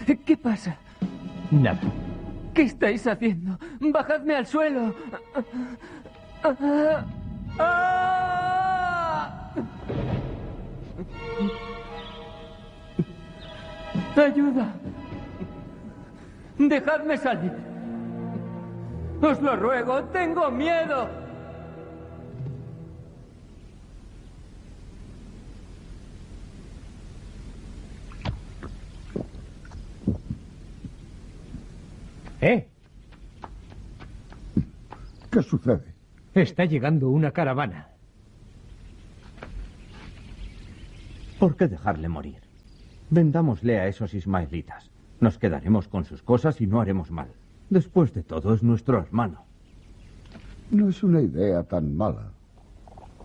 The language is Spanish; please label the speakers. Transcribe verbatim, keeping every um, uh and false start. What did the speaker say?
Speaker 1: ¿Qué pasa?
Speaker 2: Nada.
Speaker 1: ¿Qué estáis haciendo? ¡Bajadme al suelo! ¡Ah! ¡Ah! ¡Ayuda! ¡Dejadme salir! ¡Os lo ruego! ¡Tengo miedo!
Speaker 2: ¿Eh?
Speaker 3: ¿Qué sucede?
Speaker 2: Está llegando una caravana.
Speaker 4: ¿Por qué dejarle morir? Vendámosle a esos ismaelitas. Nos quedaremos con sus cosas y no haremos mal. Después de todo, es nuestro hermano.
Speaker 3: No es una idea tan mala.